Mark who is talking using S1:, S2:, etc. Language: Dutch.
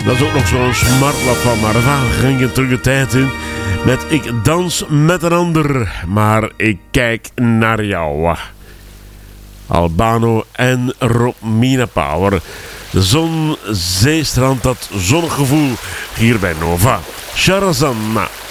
S1: Dat is ook nog zo'n smartlap van, maar daar ging je terug de tijd in. Met ik dans met een ander, maar ik kijk naar jou. Albano en Romina Power. De zon, zeestrand, dat zonnig gevoel hier bij Nova. Sharazana.